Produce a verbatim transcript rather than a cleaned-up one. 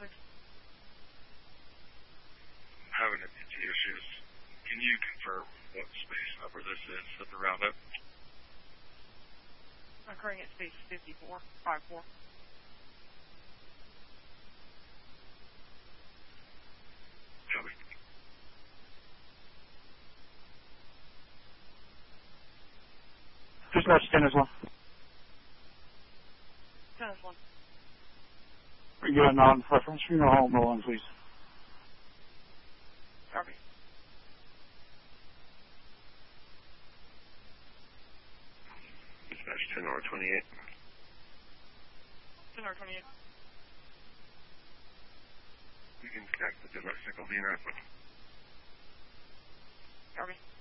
Having M P T issues. Can you confirm what space number this is at the roundup? Occurring at space fifty-four, five four. Copy. Dispatch ten as well. ten as one. Are you on non preference for your home roll on, please? Copy. Dispatch ten R twenty-eight. ten R twenty-eight. We can connect the domestic V NAP. Copy.